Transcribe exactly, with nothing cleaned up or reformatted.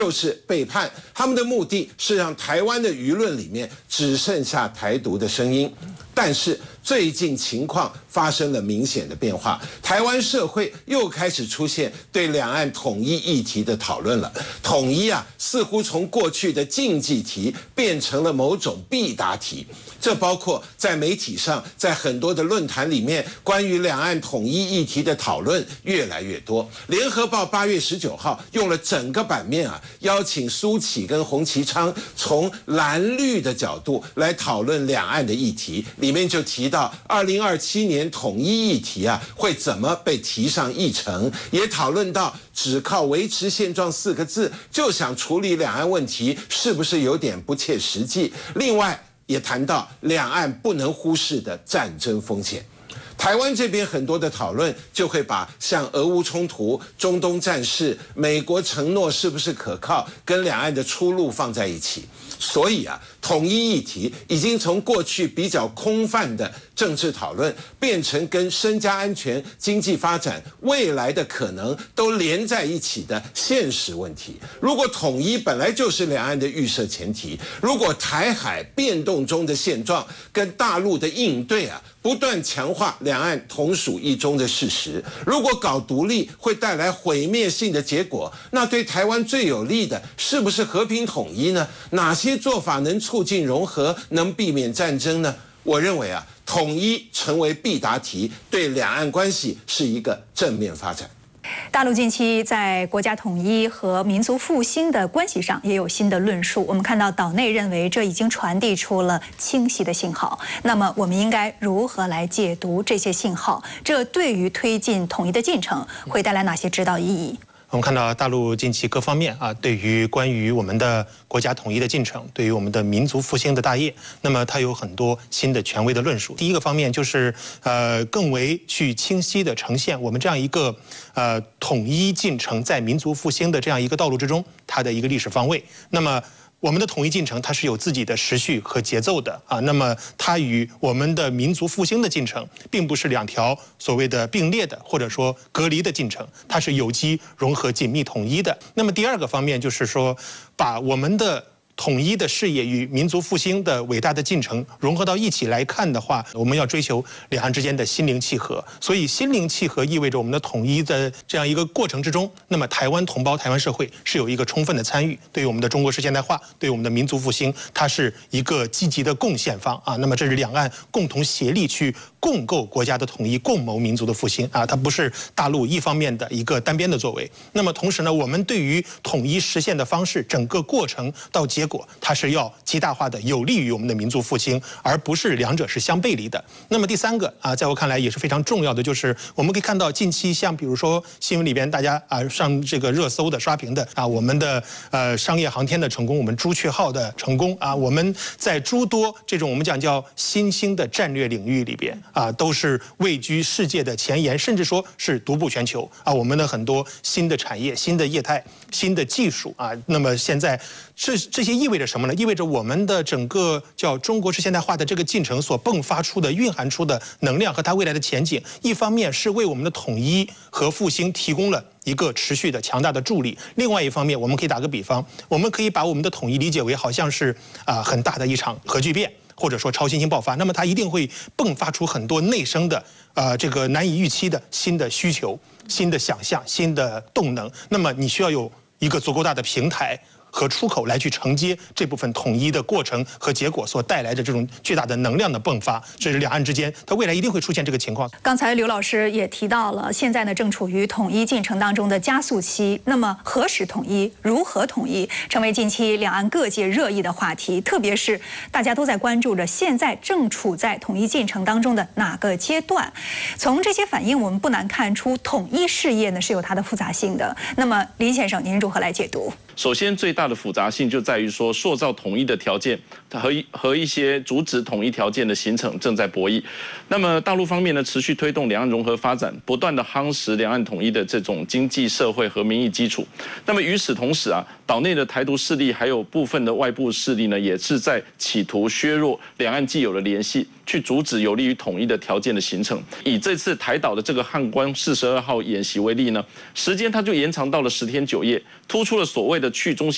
就是背叛，他们的目的是让台湾的舆论里面只剩下台独的声音。但是最近情况发生了明显的变化，台湾社会又开始出现对两岸统一议题的讨论了。统一啊，似乎从过去的禁忌题变成了某种必答题。这包括在媒体上，在很多的论坛里面，关于两岸统一议题的讨论越来越多。联合报八月十九号用了整个版面啊，邀请苏起跟洪其昌从蓝绿的角度来讨论两岸的议题，里面就提到二零二七年统一议题啊会怎么被提上议程，也讨论到只靠维持现状四个字就想处理两岸问题，是不是有点不切实际？另外也谈到两岸不能忽视的战争风险。台湾这边很多的讨论就会把像俄乌冲突、中东战事、美国承诺是不是可靠，跟两岸的出路放在一起。所以啊，统一议题已经从过去比较空泛的政治讨论，变成跟身家安全、经济发展、未来的可能都连在一起的现实问题。如果统一本来就是两岸的预设前提，如果台海变动中的现状跟大陆的应对啊，不断强化两岸同属一中的事实，如果搞独立会带来毁灭性的结果，那对台湾最有利的是不是和平统一呢？哪些做法能促进融合，能避免战争呢？我认为啊，统一成为必答题，对两岸关系是一个正面发展。 大陆近期在国家统一和民族复兴的关系上也有新的论述。我们看到岛内认为这已经传递出了清晰的信号。那么我们应该如何来解读这些信号？这对于推进统一的进程会带来哪些指导意义？ 我们看到大陆近期各方面啊，对于关于我们的国家统一的进程，对于我们的民族复兴的大业，那么它有很多新的权威的论述。第一个方面就是呃，更为去清晰地呈现我们这样一个呃统一进程在民族复兴的这样一个道路之中，它的一个历史方位。那么我们的统一进程它是有自己的时序和节奏的啊，那么它与我们的民族复兴的进程并不是两条所谓的并列的或者说隔离的进程，它是有机融合紧密统一的。那么第二个方面就是说，把我们的统一的事业与民族复兴的伟大的进程融合到一起来看的话，我们要追求两岸之间的心灵契合。所以心灵契合意味着我们的统一的这样一个过程之中，那么台湾同胞、台湾社会是有一个充分的参与，对于我们的中国式现代化，对于我们的民族复兴，它是一个积极的贡献方啊。那么这是两岸共同协力去共构国家的统一，共谋民族的复兴啊，它不是大陆一方面的一个单边的作为。那么同时呢，我们对于统一实现的方式，整个过程到结果，它是要极大化的有利于我们的民族复兴，而不是两者是相背离的。那么第三个啊，在我看来也是非常重要的，就是我们可以看到近期像比如说新闻里边大家啊上这个热搜的刷屏的啊，我们的呃商业航天的成功，我们朱雀号的成功啊，我们在诸多这种我们讲叫新兴的战略领域里边啊，都是位居世界的前沿，甚至说是独步全球啊。我们的很多新的产业、新的业态、新的技术啊，那么现在这这些意味着什么呢？意味着我们的整个叫中国式现代化的这个进程所迸发出的、蕴含出的能量和它未来的前景，一方面是为我们的统一和复兴提供了一个持续的强大的助力，另外一方面，我们可以打个比方，我们可以把我们的统一理解为好像是啊、呃、很大的一场核聚变，或者说超新星爆发，那么它一定会迸发出很多内生的呃这个难以预期的新的需求、新的想象、新的动能。那么你需要有一个足够大的平台和出口来去承接这部分统一的过程和结果所带来的这种巨大的能量的迸发，这是两岸之间它未来一定会出现这个情况。 刚才刘老师也提到了，现在呢正处于统一进程当中的加速期。那么何时统一，如何统一，成为近期两岸各界热议的话题。特别是大家都在关注着，现在正处在统一进程当中的哪个阶段？从这些反应，我们不难看出，统一事业呢是有它的复杂性的。那么林先生，您如何来解读？ 首先，最大的复杂性就在于说，塑造统一的条件和和一些阻止统一条件的形成正在博弈。那么大陆方面呢，持续推动两岸融合发展，不断的夯实两岸统一的这种经济社会和民意基础。那么与此同时啊，岛内的台独势力还有部分的外部势力呢，也是在企图削弱两岸既有的联系，去阻止有利于统一的条件的形成。以这次台岛的这个汉光四十二号演习为例呢，时间它就延长到了十天九夜，突出了所谓的去中心